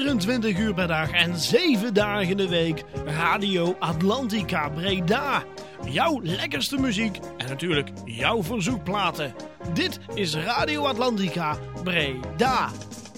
24 uur per dag en 7 dagen in de week. Radio Atlantica Breda. Jouw lekkerste muziek en natuurlijk jouw verzoekplaten. Dit is Radio Atlantica Breda.